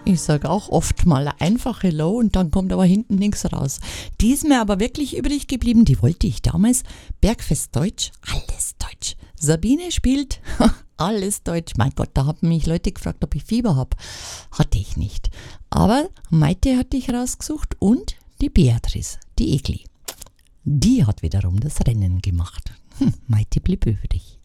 Ich sage auch oft mal eine einfache Low und dann kommt aber hinten nichts raus. Die ist mir aber wirklich übrig geblieben, die wollte ich damals. Bergfest Deutsch, alles Deutsch. Sabine spielt, alles Deutsch. Mein Gott, da haben mich Leute gefragt, ob ich Fieber habe. Hatte ich nicht. Aber Maite hatte ich rausgesucht und die Beatrice, die Egli. Die hat wiederum das Rennen gemacht. Maite blieb übrig.